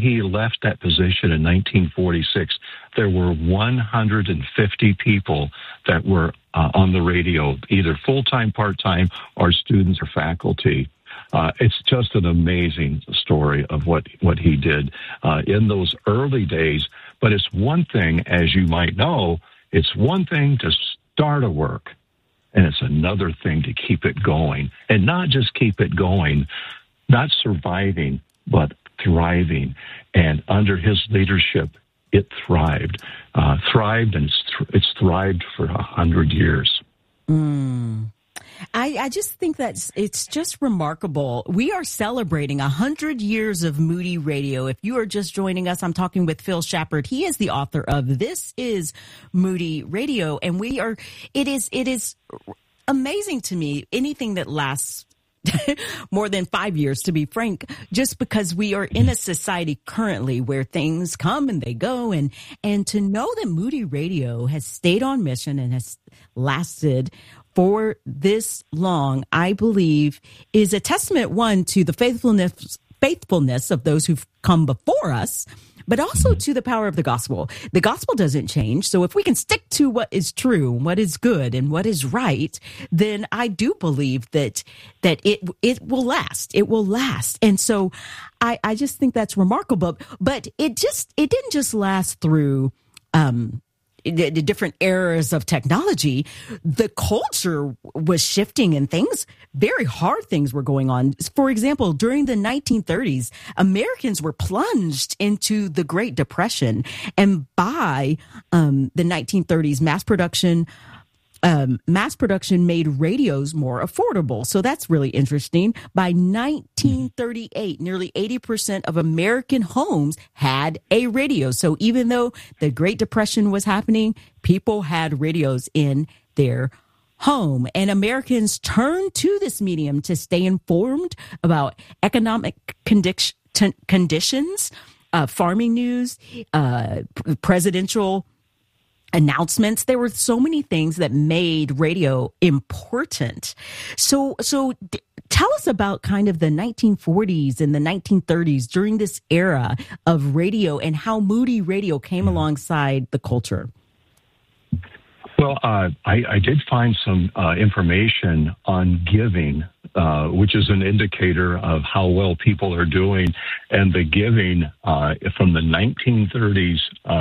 he left that position in 1946, there were 150 people that were on the radio, either full-time, part-time, or students or faculty. It's just an amazing story of what he did in those early days. But it's one thing, as you might know, it's one thing to start a work, and it's another thing to keep it going. And not just keep it going, not surviving, but thriving. And under his leadership, it thrived, and it's thrived for 100 years. I just think that it's just remarkable. We are celebrating 100 years of Moody Radio. If you are just joining us, I'm talking with Phil Shepard. He is the author of This is Moody Radio. And it is amazing to me, anything that lasts more than 5 years, to be frank, just because we are in a society currently where things come and they go. And to know that Moody Radio has stayed on mission and has lasted for this long, I believe, is a testament, one, to the faithfulness of those who've come before us, but also to the power of the gospel. The gospel doesn't change. So if we can stick to what is true, what is good, and what is right, then I do believe that it will last. It will last. And so I just think that's remarkable. But it didn't just last through the different eras of technology. The culture was shifting and very hard things were going on. For example, during the 1930s, Americans were plunged into the Great Depression. And by the 1930s, mass production made radios more affordable. So that's really interesting. By 1938, nearly 80% of American homes had a radio. So even though the Great Depression was happening, people had radios in their home. And Americans turned to this medium to stay informed about economic conditions, farming news, presidential announcements. There were so many things that made radio important. So tell us about kind of the 1940s and the 1930s during this era of radio and how Moody Radio came alongside the culture. Well, I did find some information on giving, which is an indicator of how well people are doing. And the giving from the 1930s,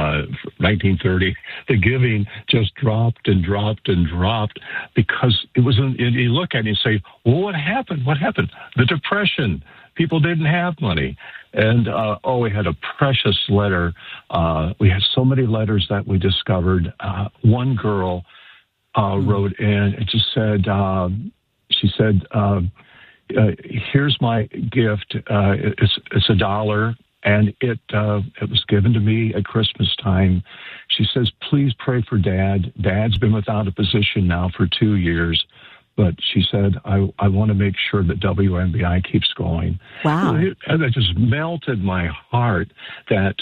1930, the giving just dropped and dropped and dropped because it was. You look at it and say, well, what happened? What happened? The Depression. People didn't have money. And, we had a precious letter. We had so many letters that we discovered. One girl wrote in and just said, she said, here's my gift. It's $1, and it was given to me at Christmas time. She says, please pray for Dad. Dad's been without a position now for 2 years. But she said, I want to make sure that WMBI keeps going. Wow. And that just melted my heart that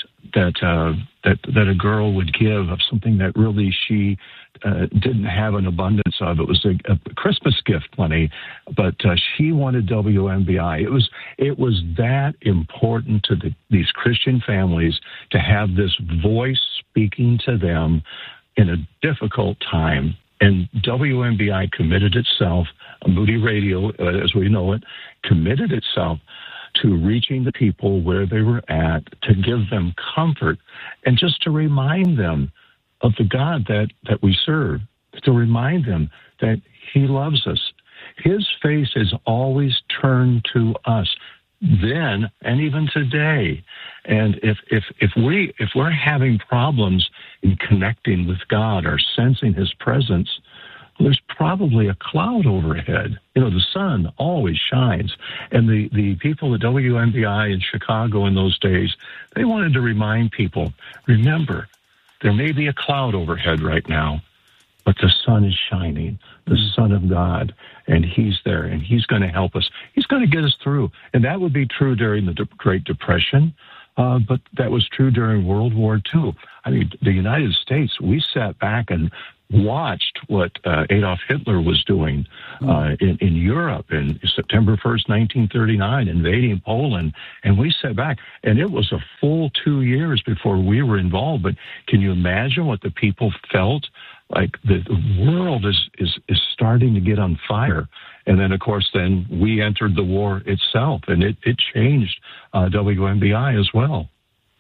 a girl would give of something that really she didn't have an abundance of. It was a Christmas gift money, but she wanted WMBI. It was that important to these Christian families to have this voice speaking to them in a difficult time. And WMBI committed itself, Moody Radio, as we know it, committed itself to reaching the people where they were at, to give them comfort, and just to remind them of the God that we serve, to remind them that He loves us. His face is always turned to us, then and even today. And if we're having problems in connecting with God or sensing His presence, there's probably a cloud overhead. The sun always shines. And the people at WMBI in Chicago in those days, they wanted to remind people, remember, there may be a cloud overhead right now, but the sun is shining, the Son of God, and He's there, and He's going to help us. He's going to get us through. And that would be true during the Great Depression, but that was true during World War II. I mean, the United States, we sat back and watched what Adolf Hitler was doing in Europe in September 1st, 1939, invading Poland. And we sat back, and it was a full 2 years before we were involved. But can you imagine what the people felt? Like the world is starting to get on fire. And then, of course, then we entered the war itself, and it changed WMBI as well.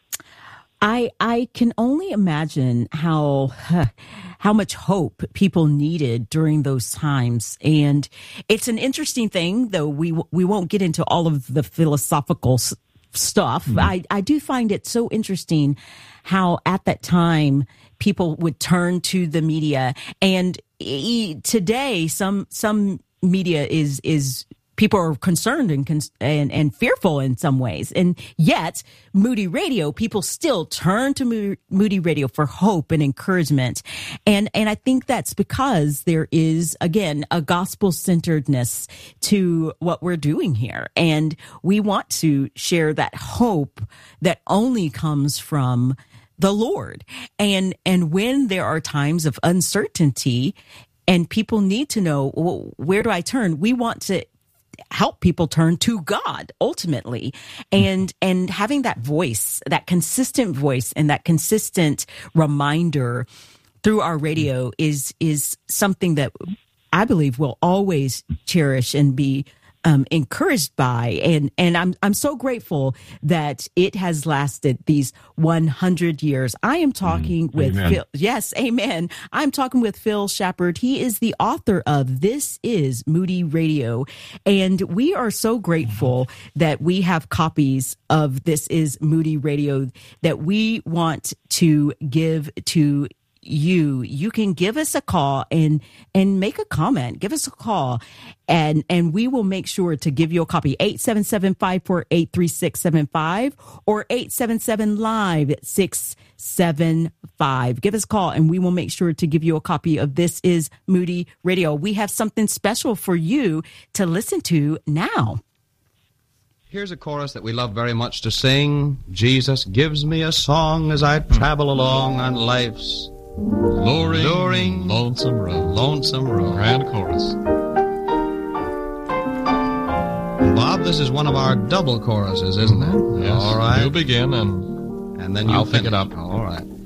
I can only imagine how much hope people needed during those times. And it's an interesting thing, though we won't get into all of the philosophical stuff. Mm-hmm. I do find it so interesting how at that time people would turn to the media. And today, some media is people are concerned and fearful in some ways. And yet, Moody Radio, people still turn to Moody Radio for hope and encouragement. And I think that's because there is, again, a gospel-centeredness to what we're doing here. And we want to share that hope that only comes from the Lord. And when there are times of uncertainty and people need to know, well, where do I turn? We want to help people turn to God ultimately, and having that voice, that consistent voice and that consistent reminder through our radio is something that I believe we'll always cherish and be encouraged by. And I'm so grateful that it has lasted these 100 years. I am talking with Phil. Yes, amen. I'm talking with Phil Shepard. He is the author of This Is Moody Radio. And we are so grateful that we have copies of This Is Moody Radio that we want to give to you can give us a call and make a comment. Give us a call and we will make sure to give you a copy. 877-548-3675 or 877-LIVE-675. Give us a call and we will make sure to give you a copy of This Is Moody Radio. We have something special for you to listen to now. Here's a chorus that we love very much to sing. Jesus gives me a song as I travel along on life's luring, lonesome road. Grand chorus. Bob, this is one of our double choruses, isn't it? Yes. All right. You begin and then I'll finish. pick it up. All right.